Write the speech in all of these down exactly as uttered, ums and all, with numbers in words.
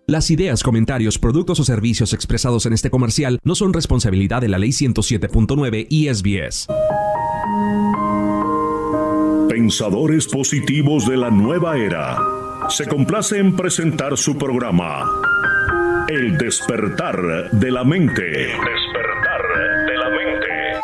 Las ideas, comentarios, productos o servicios expresados en este comercial no son responsabilidad de la Ley ciento siete punto nueve y S B S. Pensadores positivos de la nueva era. Se complace en presentar su programa El despertar de la mente. El despertar de la mente.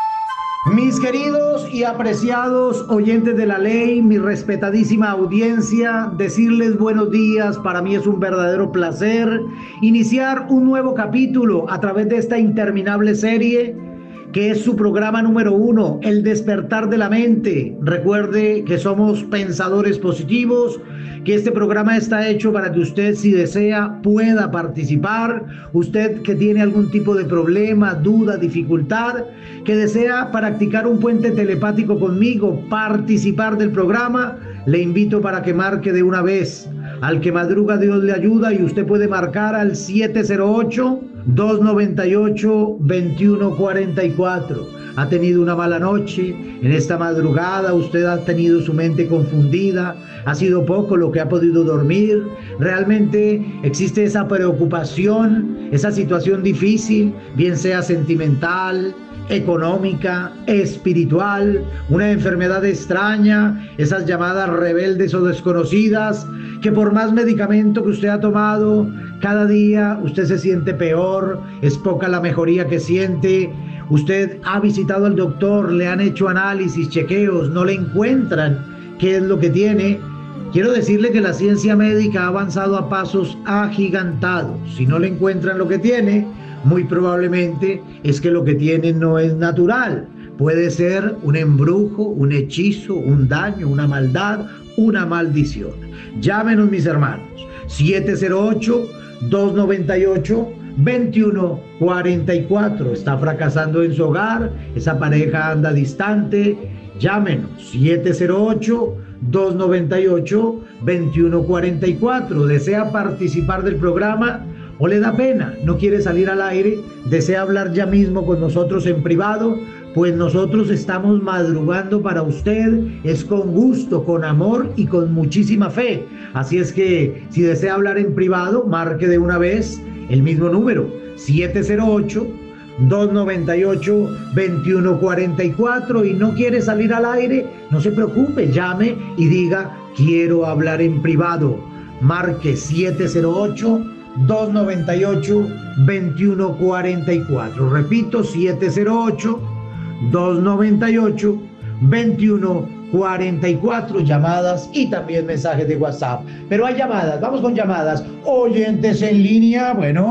Mis queridos y apreciados oyentes de la ley, mi respetadísima audiencia, decirles buenos días. Para mí es un verdadero placer iniciar un nuevo capítulo a través de esta interminable serie que es su programa número uno, El despertar de la mente. Recuerde que somos pensadores positivos, que este programa está hecho para que usted, si desea, pueda participar. Usted que tiene algún tipo de problema, duda, dificultad, que desea practicar un puente telepático conmigo, participar del programa, le invito para que marque de una vez. Al que madruga Dios le ayuda, y usted puede marcar al siete cero ocho, dos nueve ocho, dos uno cuatro cuatro. Ha tenido una mala noche, en esta madrugada usted ha tenido su mente confundida, ha sido poco lo que ha podido dormir, realmente existe esa preocupación, esa situación difícil, bien sea sentimental, económica, espiritual, una enfermedad extraña, esas llamadas rebeldes o desconocidas, que por más medicamento que usted ha tomado, cada día usted se siente peor, es poca la mejoría que siente. Usted ha visitado al doctor, le han hecho análisis, chequeos, no le encuentran qué es lo que tiene. Quiero decirle que la ciencia médica ha avanzado a pasos agigantados. Si no le encuentran lo que tiene, muy probablemente es que lo que tiene no es natural. Puede ser un embrujo, un hechizo, un daño, una maldad, una maldición. Llámenos, mis hermanos, siete cero ocho, dos nueve ocho, dos uno cuatro cuatro. Está fracasando en su hogar, esa pareja anda distante. Llámenos, siete cero ocho, dos nueve ocho, dos uno cuatro cuatro. ¿Desea participar del programa o le da pena, no quiere salir al aire, desea hablar ya mismo con nosotros en privado? Pues nosotros estamos madrugando para usted, es con gusto, con amor y con muchísima fe. Así es que si desea hablar en privado, marque de una vez el mismo número, siete cero ocho, dos nueve ocho, dos uno cuatro cuatro, y no quiere salir al aire, no se preocupe, llame y diga, quiero hablar en privado. Marque siete cero ocho, dos nueve ocho, dos uno cuatro cuatro. Repito, siete cero ocho, dos nueve ocho, dos uno cuatro cuatro. Llamadas y también mensajes de WhatsApp. Pero hay llamadas, vamos con llamadas. Oyentes en línea,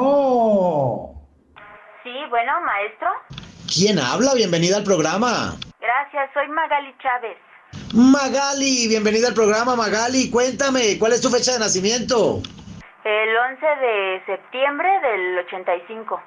bueno. Sí, bueno, maestro. ¿Quién habla? Bienvenida al programa. Gracias, soy Magali Chávez. Magali, bienvenida al programa, Magali. Cuéntame, ¿cuál es tu fecha de nacimiento? El once de septiembre del ochenta y cinco.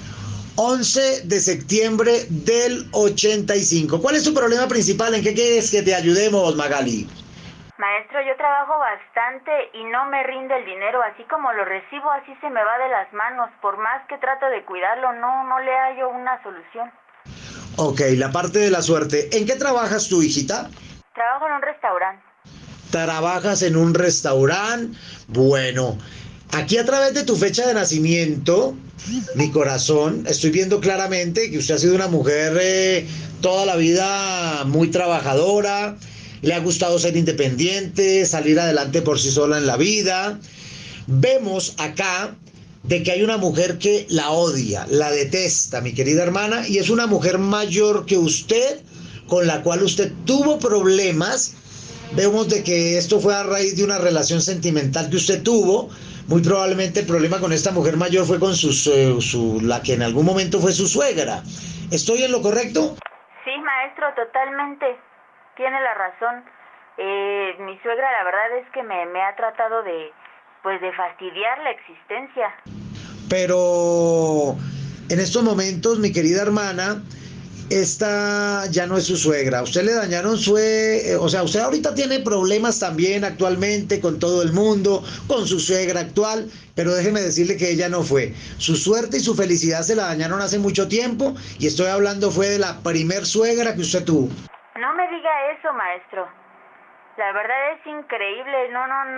once de septiembre del ochenta y cinco. ¿Cuál es tu problema principal? ¿En qué quieres que te ayudemos, Magali? Maestro, yo trabajo bastante y no me rinde el dinero. Así como lo recibo, así se me va de las manos. Por más que trato de cuidarlo, no, no le hallo una solución. Ok, la parte de la suerte. ¿En qué trabajas tú, hijita? Trabajo en un restaurante. ¿Trabajas en un restaurante? Bueno, aquí a través de tu fecha de nacimiento, mi corazón, estoy viendo claramente que usted ha sido una mujer eh, toda la vida muy trabajadora, le ha gustado ser independiente, salir adelante por sí sola en la vida. Vemos acá de que hay una mujer que la odia, la detesta, mi querida hermana, y es una mujer mayor que usted, con la cual usted tuvo problemas. Vemos de que esto fue a raíz de una relación sentimental que usted tuvo. Muy probablemente el problema con esta mujer mayor fue con sus, eh, su, la que en algún momento fue su suegra. ¿Estoy en lo correcto? Sí, maestro, totalmente. Tiene la razón. Eh, mi suegra, la verdad es que me, me ha tratado de, pues, de fastidiar la existencia. Pero en estos momentos, mi querida hermana, esta ya no es su suegra. Usted le dañaron su... Eh, o sea, usted ahorita tiene problemas también actualmente con todo el mundo, con su suegra actual, pero déjeme decirle que ella no fue. Su suerte y su felicidad se la dañaron hace mucho tiempo, y estoy hablando fue de la primer suegra que usted tuvo. No me diga eso, maestro. La verdad es increíble. No, no, no.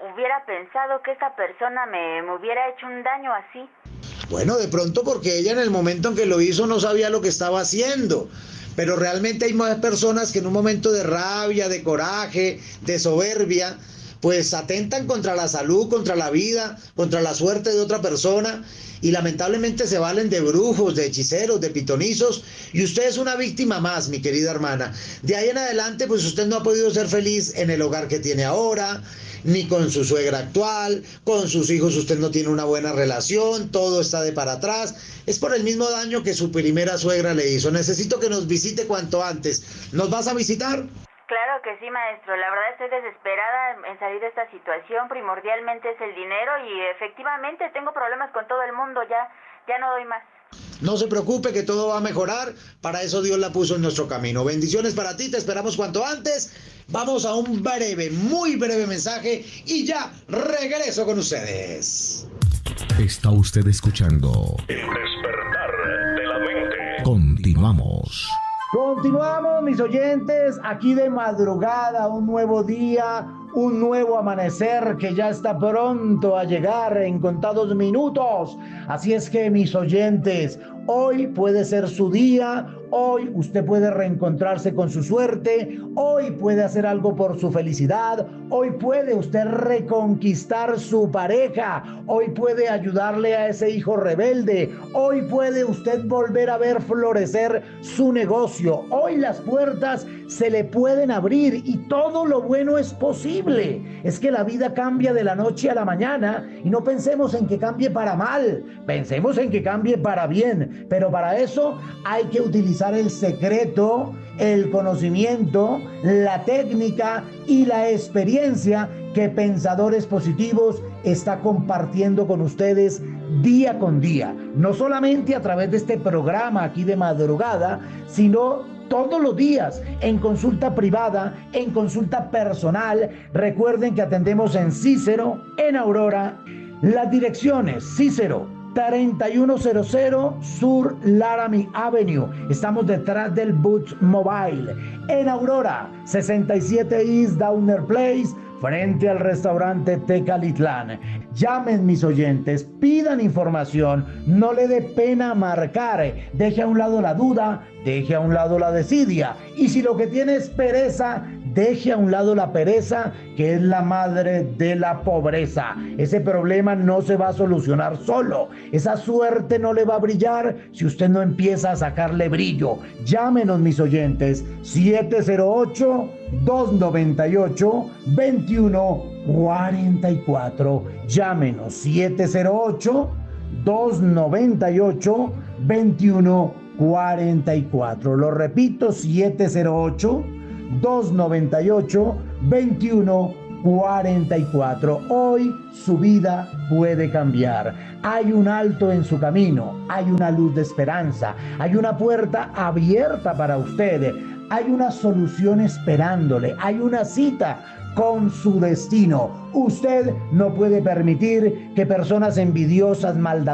hubiera pensado que esta persona me, me hubiera hecho un daño así? Bueno, de pronto porque ella en el momento en que lo hizo no sabía lo que estaba haciendo. Pero realmente hay más personas que en un momento de rabia, de coraje, de soberbia, pues atentan contra la salud, contra la vida, contra la suerte de otra persona y lamentablemente se valen de brujos, de hechiceros, de pitonizos, y usted es una víctima más, mi querida hermana. De ahí en adelante, pues usted no ha podido ser feliz en el hogar que tiene ahora, ni con su suegra actual, con sus hijos usted no tiene una buena relación, todo está de para atrás. Es por el mismo daño que su primera suegra le hizo. Necesito que nos visite cuanto antes. ¿Nos vas a visitar? Claro que sí, maestro. La verdad estoy desesperada en salir de esta situación. Primordialmente es el dinero y efectivamente tengo problemas con todo el mundo. Ya, ya no doy más. No se preocupe que todo va a mejorar. Para eso Dios la puso en nuestro camino. Bendiciones para ti. Te esperamos cuanto antes. Vamos a un breve, muy breve mensaje y ya regreso con ustedes. Está usted escuchando El despertar de la mente. Continuamos. Continuamos, mis oyentes, aquí de madrugada, un nuevo día, un nuevo amanecer que ya está pronto a llegar en contados minutos. Así es que, mis oyentes, hoy puede ser su día, hoy usted puede reencontrarse con su suerte, hoy puede hacer algo por su felicidad, hoy puede usted reconquistar su pareja, hoy puede ayudarle a ese hijo rebelde, hoy puede usted volver a ver florecer su negocio, hoy las puertas se le pueden abrir y todo lo bueno es posible. Es que la vida cambia de la noche a la mañana y no pensemos en que cambie para mal, pensemos en que cambie para bien, pero para eso hay que utilizar el secreto, el conocimiento, la técnica y la experiencia que Pensadores Positivos está compartiendo con ustedes día con día, no solamente a través de este programa aquí de madrugada, sino todos los días en consulta privada, en consulta personal. Recuerden que atendemos en Cícero, en Aurora. Las direcciones: Cícero treinta y uno cero cero Sur Laramie Avenue. Estamos detrás del Boots Mobile. En Aurora, sesenta y siete East Downer Place, frente al restaurante Tecalitlán. Llamen, mis oyentes, pidan información, no le dé pena marcar, deje a un lado la duda, deje a un lado la desidia, y si lo que tiene es pereza, deje a un lado la pereza, que es la madre de la pobreza. Ese problema no se va a solucionar solo, esa suerte no le va a brillar si usted no empieza a sacarle brillo. Llámenos, mis oyentes, siete cero ocho, dos nueve ocho, dos uno cuatro cuatro. Llámenos, siete cero ocho, dos nueve ocho, dos uno cuatro cuatro. Lo repito, siete cero ocho, dos nueve ocho, dos uno cuatro cuatro. Hoy su vida puede cambiar. Hay un alto en su camino, hay una luz de esperanza, hay una puerta abierta para usted, hay una solución esperándole, hay una cita con su destino. Usted no puede permitir que personas envidiosas, maldadosas,